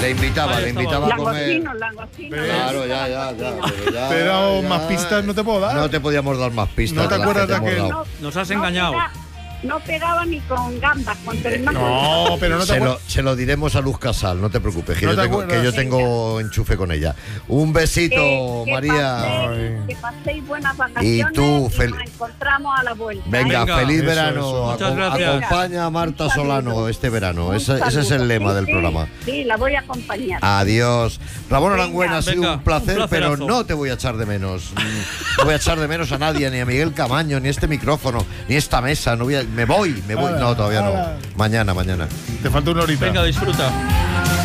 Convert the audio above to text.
Le invitaba a comer. Langostinos. Claro, ya. Pero más pistas no te puedo dar. No te podíamos dar más pistas. ¿No te acuerdas de aquel? Nos has engañado. No pegaba ni con gambas, con No, pero no te acuerdas. Se lo diremos a Luz Casal, no te preocupes, que, ¿No yo, te tengo, acuerdas? que yo tengo enchufe con ella. Un besito, María. Que paséis buenas vacaciones Y tú, nos encontramos a la vuelta. Venga, feliz Eso, verano. eso. Muchas gracias. Acompaña a Marta Solano este verano. Ese es el lema del programa. Sí, la voy a acompañar. Adiós. Ramón Arangüena, ha sido Venga, un placer, un pero placerazo. no te voy a echar de menos. No voy a echar de menos a nadie, ni a Miguel Camaño, ni este micrófono, ni esta mesa. Me voy. No, todavía no. Hala. Mañana. Te falta una horita. Venga, disfruta.